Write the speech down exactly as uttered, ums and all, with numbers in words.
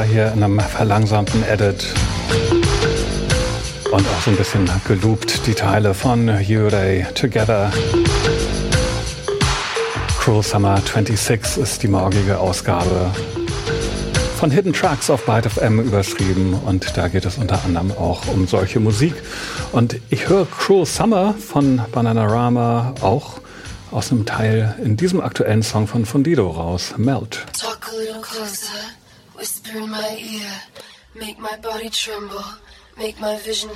Hier in einem verlangsamten Edit und auch so ein bisschen geloopt die Teile von Yurei Together. Cruel Summer sechsundzwanzig ist die morgige Ausgabe von Hidden Tracks auf Byte F M überschrieben und da geht es unter anderem auch um solche Musik. Und ich höre Cruel Summer von Bananarama auch aus einem Teil in diesem aktuellen Song von Fundido raus, Melt. Talk a little closer, whisper in my ear, make my body tremble, make my vision